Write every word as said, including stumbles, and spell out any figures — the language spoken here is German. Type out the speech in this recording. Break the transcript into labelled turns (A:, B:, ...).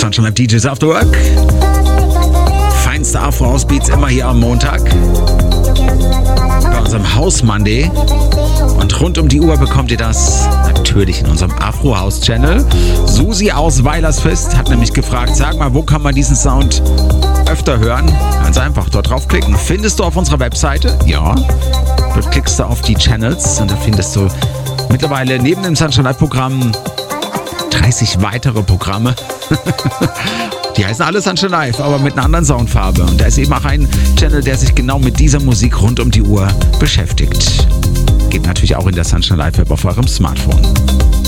A: Sunshine Live D Js After Work. Feinste Afro-House-Beats immer hier am Montag. Bei unserem House Monday. Und rund um die Uhr bekommt ihr das natürlich in unserem Afro-House-Channel. Susi aus Weilersfist hat nämlich gefragt, sag mal, wo kann man diesen Sound öfter hören? Ganz einfach, dort draufklicken. Findest du auf unserer Webseite? Ja. Dort klickst du auf die Channels und da findest du mittlerweile neben dem Sunshine Live-Programm dreißig weitere Programme. Die heißen alle Sunshine Live, aber mit einer anderen Soundfarbe. Und da ist eben auch ein Channel, der sich genau mit dieser Musik rund um die Uhr beschäftigt. Geht natürlich auch in der Sunshine Live App auf eurem Smartphone.